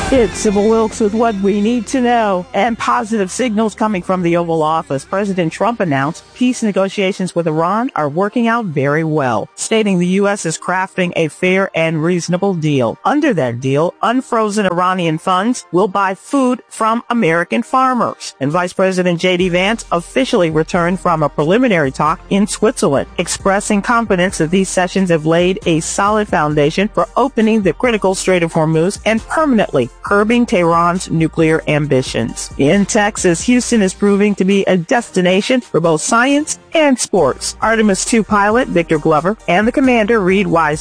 It's Sybil Wilkes with what we need to know. And positive signals coming from the Oval Office. President Trump announced peace negotiations with Iran are working out very well, stating the U.S. is crafting a fair and reasonable deal. Under that deal, unfrozen Iranian funds will buy food from American farmers. And Vice President J.D. Vance officially returned from a preliminary talk in Switzerland, expressing confidence that these sessions have laid a solid foundation for opening the critical Strait of Hormuz and permanently curbing Tehran's nuclear ambitions. In Texas, Houston is proving to be a destination for both science and sports. Artemis II pilot Victor Glover and the commander Reed Wiseman